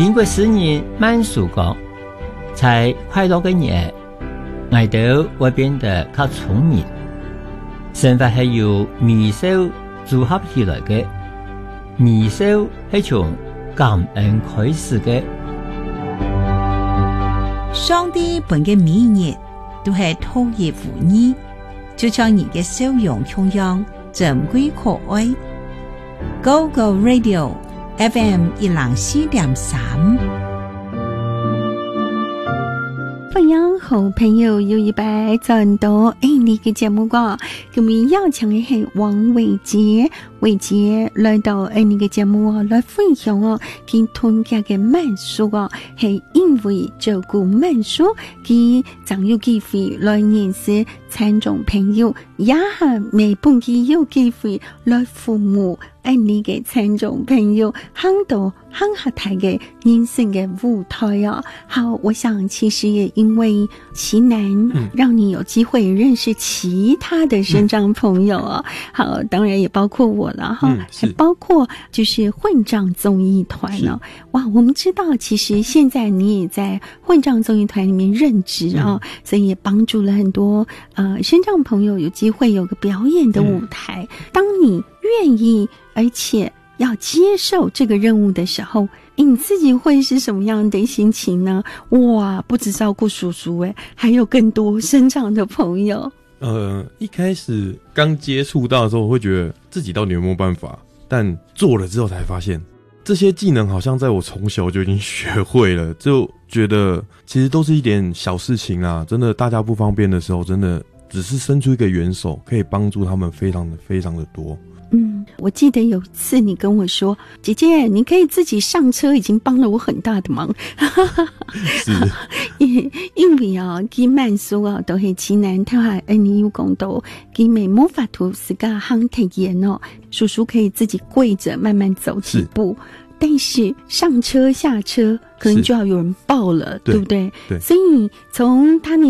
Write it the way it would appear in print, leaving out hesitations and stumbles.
英國詩人曼殊講，在快樂嘅日，我哋會變得較聰明。生活係由微笑組合起來嘅，微笑係從感恩開始嘅。 上帝本嘅每日都係托葉護你，就像你嘅笑容同樣珍貴可愛。Go Go Radio FM 104.3。 歡迎好朋友有一百轉到你嘅節目個，咁我邀請嘅係王偉杰，偉杰來到你嘅節目來分享佢團結嘅曼殊係因為照顧曼殊，佢曾有機會來認識參眾朋友，也係未本佢有機會來父母你嘅參眾朋友行到行下台嘅人生嘅舞台好，我想其實也因為奇難讓你有機會認識其他的身障朋友好，當然也包括我了還包括就是混障綜藝團哇，我們知道其實現在你也在混障綜藝團裡面任職所以也幫助了很多身障朋友有機會有個表演的舞台。當你願意而且要接受這個任務的時候，你自己會是什麼樣的心情呢？哇，不止照顧叔叔還有更多身障的朋友。 一開始剛接觸到的時候，我會覺得自己到底有沒有辦法，但做了之後才發現，這些技能好像在我從小就已經學會了，就覺得其實都是一點小事情啊，真的大家不方便的時候，真的只是伸出一個援手，可以幫助他們非常的非常的多。 我記得有一次你跟我說，姐姐你可以自己上車，已經幫了我很大的忙。 是因為佢曼殊都係奇難，他話你有講到佢沒冇法度自己行體驗叔叔可以自己跪着慢慢走幾步，但是上車下車可能就要有人抱了，對不對？ 對， 所以從他們